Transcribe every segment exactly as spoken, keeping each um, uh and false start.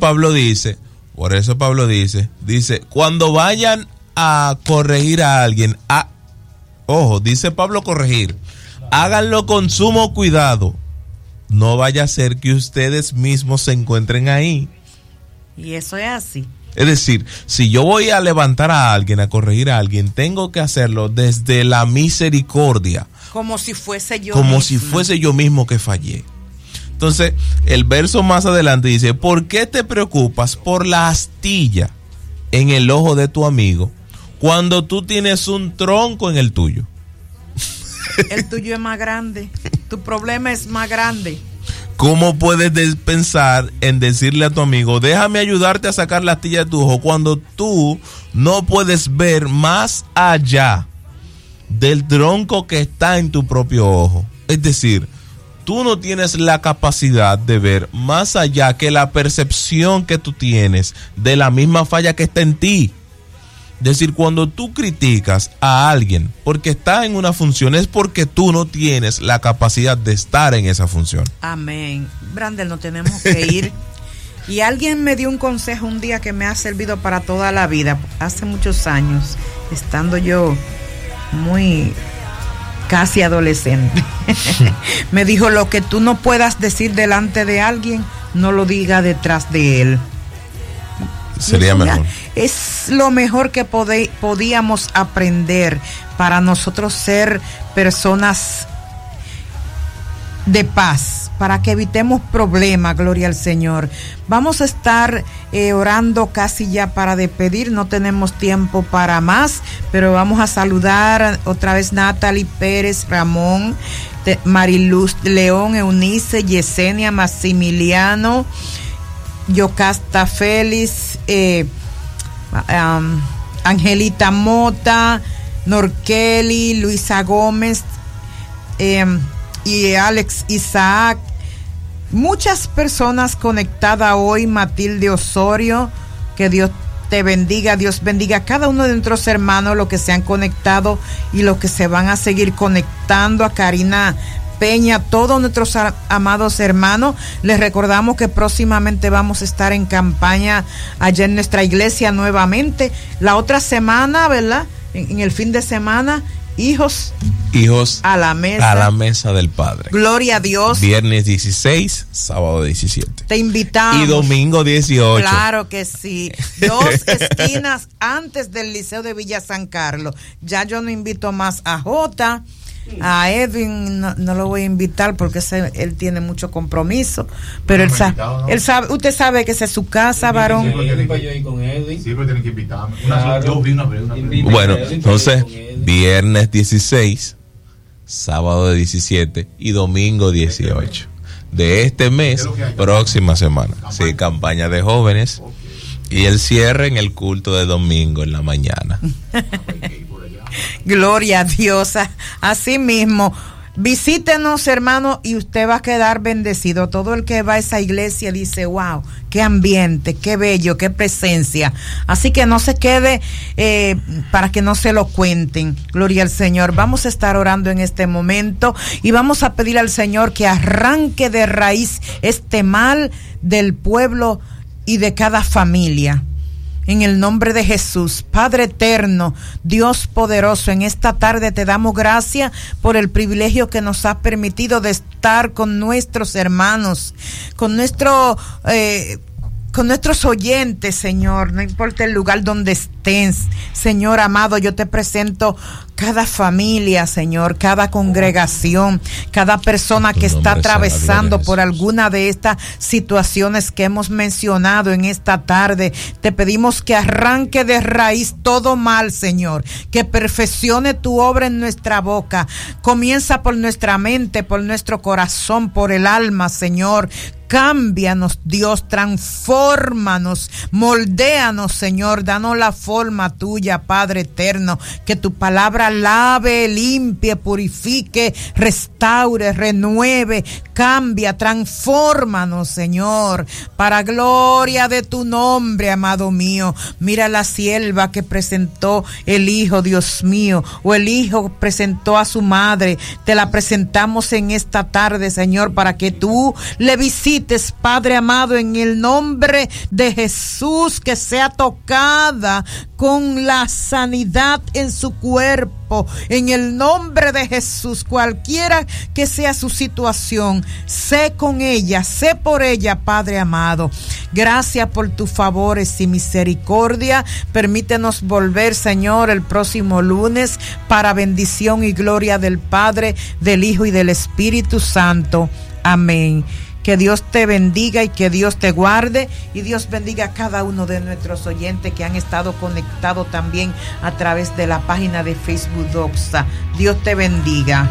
Pablo dice, por eso Pablo dice, dice, cuando vayan a corregir a alguien, a, ojo, dice Pablo corregir, háganlo con sumo cuidado, no vaya a ser que ustedes mismos se encuentren ahí. Y eso es así. Es decir, si yo voy a levantar a alguien, a corregir a alguien, tengo que hacerlo desde la misericordia. Como si fuese yo Como mismo. si fuese yo mismo que fallé. Entonces, el verso más adelante dice, ¿por qué te preocupas por la astilla en el ojo de tu amigo cuando tú tienes un tronco en el tuyo? El tuyo es más grande. Tu problema es más grande. ¿Cómo puedes pensar en decirle a tu amigo, déjame ayudarte a sacar la astilla de tu ojo, cuando tú no puedes ver más allá del tronco que está en tu propio ojo? Es decir, tú no tienes la capacidad de ver más allá que la percepción que tú tienes de la misma falla que está en ti. Es decir, cuando tú criticas a alguien porque está en una función, es porque tú no tienes la capacidad de estar en esa función. Amén. Brandel, no tenemos que ir. Y alguien me dio un consejo un día que me ha servido para toda la vida. Hace muchos años, estando yo muy casi adolescente, me dijo, lo que tú no puedas decir delante de alguien, no lo diga detrás de él. Sería mejor. Es lo mejor que pode, podíamos aprender para nosotros ser personas de paz, para que evitemos problemas, gloria al Señor. Vamos a estar eh, orando casi ya para despedir, no tenemos tiempo para más, pero vamos a saludar otra vez Natalie Pérez, Ramón, Mariluz León, Eunice, Yesenia, Maximiliano, Yocasta Félix, eh, um, Angelita Mota, Norkeli, Luisa Gómez, eh, y Alex Isaac, muchas personas conectadas hoy, Matilde Osorio, que Dios te bendiga, Dios bendiga a cada uno de nuestros hermanos, los que se han conectado y los que se van a seguir conectando, a Karina Peña, todos nuestros amados hermanos. Les recordamos que próximamente vamos a estar en campaña allá en nuestra iglesia nuevamente. La otra semana, ¿verdad? En, en el fin de semana, hijos, hijos a la mesa, a la mesa del Padre. Gloria a Dios. Viernes dieciséis, sábado diecisiete. Te invitamos. Y domingo dieciocho. Claro que sí. Dos esquinas antes del Liceo de Villa San Carlos. Ya yo no invito más a Jota. A Edwin no, no lo voy a invitar porque ese, él tiene mucho compromiso, pero él sabe, ¿no? él sabe, usted sabe que esa es su casa, varón. Bueno, entonces viernes dieciséis, sábado diecisiete y domingo dieciocho de este mes, próxima semana. Sí, campaña de jóvenes y el cierre en el culto de domingo en la mañana. Gloria a Dios. Así mismo, visítenos, hermano, y usted va a quedar bendecido. Todo el que va a esa iglesia dice, wow, qué ambiente, qué bello, qué presencia. Así que no se quede eh, para que no se lo cuenten. Gloria al Señor. Vamos a estar orando en este momento y vamos a pedir al Señor que arranque de raíz este mal del pueblo y de cada familia. En el nombre de Jesús, Padre eterno, Dios poderoso, en esta tarde te damos gracias por el privilegio que nos has permitido de estar con nuestros hermanos, con nuestro, eh, con nuestros oyentes, Señor, no importa el lugar donde estén, Señor amado, yo te presento cada familia, Señor, cada congregación, cada persona que está atravesando por alguna de estas situaciones que hemos mencionado en esta tarde. Te pedimos que arranque de raíz todo mal, Señor, que perfeccione tu obra en nuestra boca. Comienza por nuestra mente, por nuestro corazón, por el alma, Señor. Cámbianos, Dios, transfórmanos, moldéanos, Señor, danos la forma tuya, Padre eterno, que tu palabra lave, limpie, purifique, restaure, renueve, cambia, transfórmanos, Señor, para gloria de tu nombre, amado mío. Mira la sierva que presentó el hijo, Dios mío, o el hijo presentó a su madre, te la presentamos en esta tarde, Señor, para que tú le visites, permites, Padre amado, en el nombre de Jesús, que sea tocada con la sanidad en su cuerpo, en el nombre de Jesús, cualquiera que sea su situación, sé con ella, sé por ella, Padre amado. Gracias por tus favores y misericordia. Permítenos volver, Señor, el próximo lunes para bendición y gloria del Padre, del Hijo y del Espíritu Santo. Amén. Que Dios te bendiga y que Dios te guarde, y Dios bendiga a cada uno de nuestros oyentes que han estado conectados también a través de la página de Facebook Doxa. Dios te bendiga.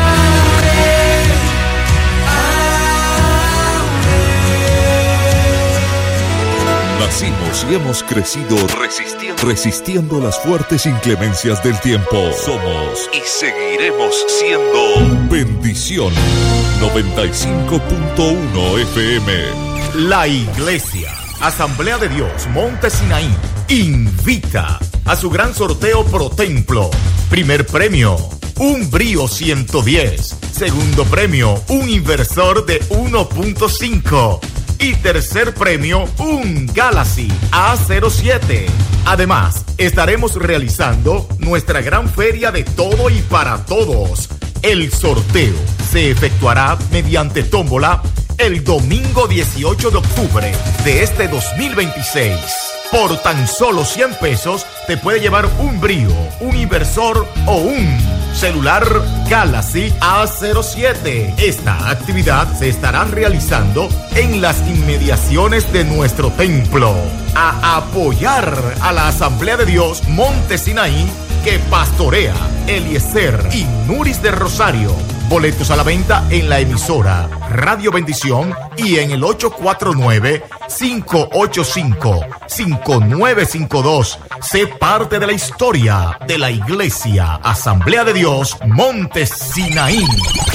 Nacimos y hemos crecido resistiendo, resistiendo las fuertes inclemencias del tiempo. Somos y seguiremos siendo Bendición noventa y cinco punto uno F M. La Iglesia Asamblea de Dios Monte Sinaí invita a su gran sorteo Pro Templo. Primer premio, un Brio ciento diez. Segundo premio, un inversor de uno punto cinco. Y tercer premio, un Galaxy A cero siete. Además, estaremos realizando nuestra gran feria de todo y para todos. El sorteo se efectuará mediante tómbola el domingo dieciocho de octubre de este dos mil veintiséis. Por tan solo cien pesos te puede llevar un Brio, un inversor o un celular Galaxy A cero siete. Esta actividad se estará realizando en las inmediaciones de nuestro templo. A apoyar a la Asamblea de Dios Monte Sinaí, que pastorea Eliezer y Nuris de Rosario. Boletos a la venta en la emisora Radio Bendición y en el ocho cuatro nueve, cinco ocho cinco, cinco nueve cinco dos. Sé parte de la historia de la Iglesia Asamblea de Dios Monte Sinaí.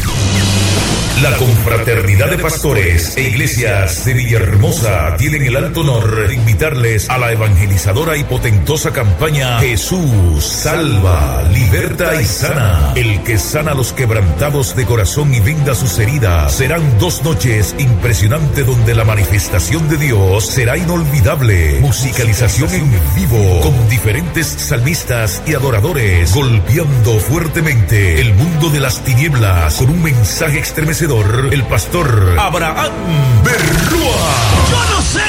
La Confraternidad de Pastores e Iglesias de Villahermosa tienen el alto honor de invitarles a la evangelizadora y potentosa campaña Jesús salva, liberta y sana. El que sana a los quebrantados de corazón y venda sus heridas. Serán dos noches impresionantes donde la manifestación de Dios será inolvidable. Musicalización en vivo con diferentes salmistas y adoradores, golpeando fuertemente el mundo de las tinieblas con un mensaje estremecedor. El pastor Abraham Berrúa. Yo no sé